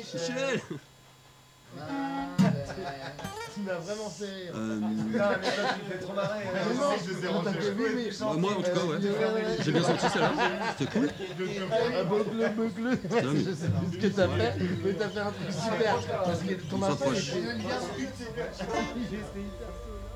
Michel. Tu m'as vraiment fait rire. Non, mais toi, tu me fais trop marrer. Moi, en tout cas, ouais. J'ai bien senti celle-là. C'était cool. Un beugle. Non, mais- Je sais plus ce que t'as fait, mais t'as fait un truc super. Parce que ton On matin, s'approche. il était hyper sonore.